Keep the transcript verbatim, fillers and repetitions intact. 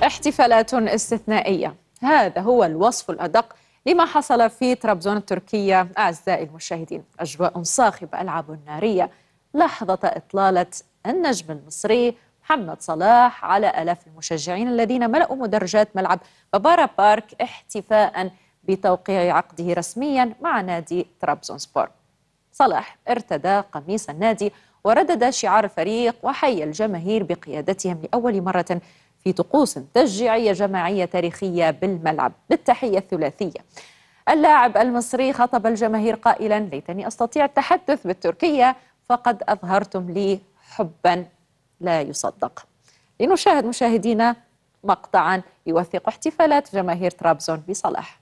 احتفالات استثنائية، هذا هو الوصف الأدق لما حصل في طرابزون التركية. أعزائي المشاهدين، أجواء صاخبة، ألعاب نارية، لحظة إطلالة النجم المصري محمد صلاح على آلاف المشجعين الذين ملأوا مدرجات ملعب بابارا بارك احتفاء بتوقيع عقده رسميا مع نادي طرابزون سبور. صلاح ارتدى قميص النادي وردد شعار الفريق وحيا الجماهير بقيادتهم لأول مرة في طقوس تشجيعية جماعية تاريخية بالملعب بالتحية الثلاثية. اللاعب المصري خطب الجماهير قائلا: ليتني أستطيع التحدث بالتركية، فقد أظهرتم لي حبا لا يصدق. لنشاهد مشاهدينا مقطعا يوثق احتفالات جماهير طرابزون بصلاح.